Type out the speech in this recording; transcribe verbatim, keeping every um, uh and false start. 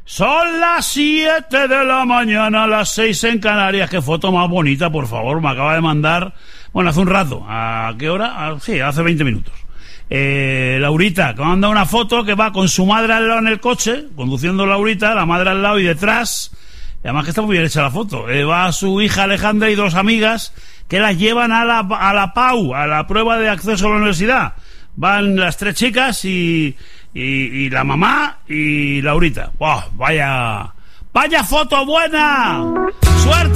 Son las siete de la mañana, las seis en Canarias. Qué foto más bonita, por favor, me acaba de mandar, bueno, hace un rato. ¿A qué hora? Ah, sí, hace veinte minutos. Eh, Laurita, que me manda una foto que va con su madre al lado en el coche, conduciendo Laurita, la madre al lado y detrás, y además que está muy bien hecha la foto, eh, va su hija Alejandra y dos amigas que las llevan a la, a la P A U, a la prueba de acceso a la universidad. Van las tres chicas y, y, y la mamá y Laurita. ¡Wow! Vaya, vaya foto buena. Suerte.